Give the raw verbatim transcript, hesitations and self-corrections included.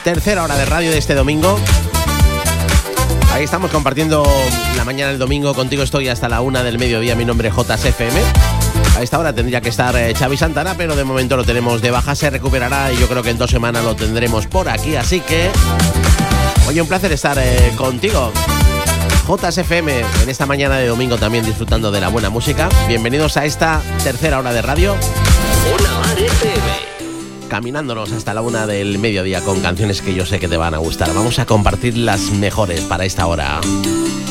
tercera hora de radio de este domingo. Ahí estamos compartiendo la mañana del domingo. Contigo estoy hasta la una del mediodía. Mi nombre es J S F M. A esta hora tendría que estar eh, Xavi Santana, pero de momento lo tenemos de baja. Se recuperará y yo creo que en dos semanas lo tendremos por aquí. Así que, oye, un placer estar eh, contigo. J S F M en esta mañana de domingo también disfrutando de la buena música. Bienvenidos a esta tercera hora de radio. Una Mar F M. Caminándonos hasta la una del mediodía con canciones que yo sé que te van a gustar. Vamos a compartir las mejores para esta hora.